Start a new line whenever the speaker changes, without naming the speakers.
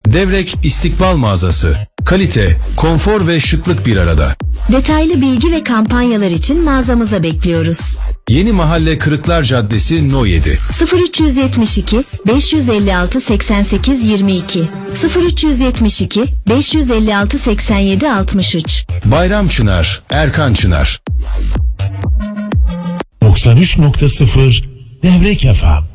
Devrek İstikbal Mağazası. Kalite, konfor ve şıklık bir arada.
Detaylı bilgi ve kampanyalar için mağazamıza bekliyoruz.
Yeni Mahalle Kırıklar Caddesi No 7.
0372 556 88 22 0372 556 87 63.
Bayram Çınar, Erkan Çınar.
93.0 Devrek FM.